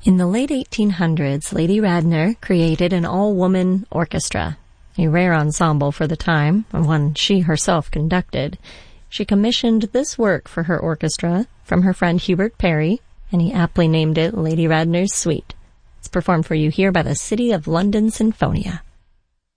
In the late 1800s, Lady Radner created an all-woman orchestra, a rare ensemble for the time, and one she herself conducted. She commissioned this work for her orchestra from her friend Hubert Parry, and he aptly named it Lady Radner's Suite. It's performed for you here by the City of London Sinfonia.